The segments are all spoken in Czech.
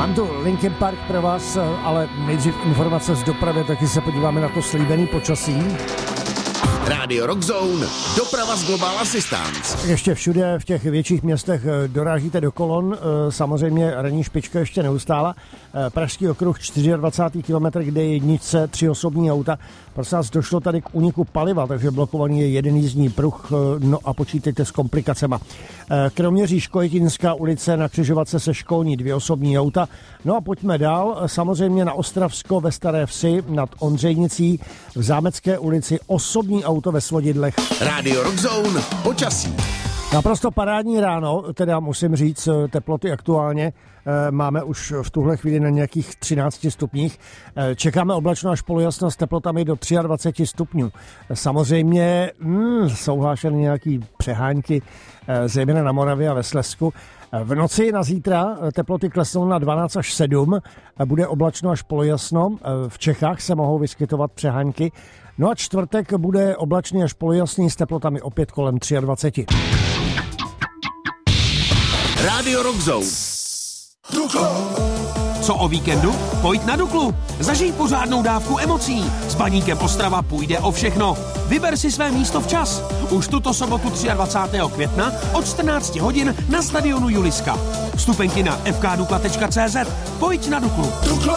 Mám tu Linkin Park pro vás, ale nejdřív informace z dopravy, taky se podíváme na to slíbený počasí. Rádio Rockzone, doprava z Global Assistance. Ještě všude v těch větších městech dorážíte do kolon, samozřejmě ranní špička ještě neustála. Pražský okruh 24. kilometr, kde je jedničce 3 osobní auta. Prosím vás, došlo tady k úniku paliva, takže blokovaný je jeden jízdní pruh, no a počítejte s komplikacema. Kroměříž Kojetinská ulice na křižovatce se školní 2 osobní auta. No a pojďme dál, samozřejmě na Ostravsko ve Staré Vsi nad Ondřejnicí, v Zámecké ulici osobní auto ve Svodidlech. Rádio Rockzone, počasí. Naprosto parádní ráno, teda musím říct, teploty aktuálně máme už v tuhle chvíli na nějakých 13 stupních. Čekáme oblačno až polojasno s teplotami do 23 stupňů. Samozřejmě jsou hlášeny nějaký přehánky, zejména na Moravě a ve Slezsku. V noci na zítra teploty klesnou na 12 až 7, bude oblačno až polojasno. V Čechách se mohou vyskytovat přehánky. No a čtvrtek bude oblačný až polojasný s teplotami opět kolem 23. Rádio Rockzone. Co o víkendu? Pojď na Duklu. Zažij pořádnou dávku emocí. S Baníkem Ostrava půjde o všechno. Vyber si své místo včas. Už tuto sobotu 23. května od 14 hodin na stadionu Juliska. Vstupenky na fkdukla.cz. Pojď na Duklu.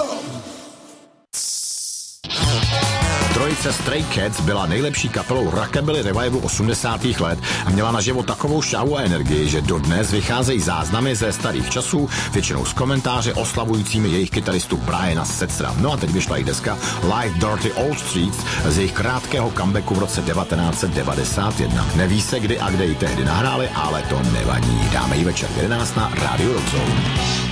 Trojice Stray Cats byla nejlepší kapelou rockabilly revivalu 80. let a měla naživo takovou šťávu a energii, že dodnes vycházejí záznamy ze starých časů, většinou s komentáři oslavujícími jejich kytaristu Briana Setzera. No a teď vyšla i deska Live Dirty Old Streets z jejich krátkého comebacku v roce 1991. Neví se kdy a kde ji tehdy nahráli, ale to nevadí. Dáme ji večer 11 na Rádiu Rockzone.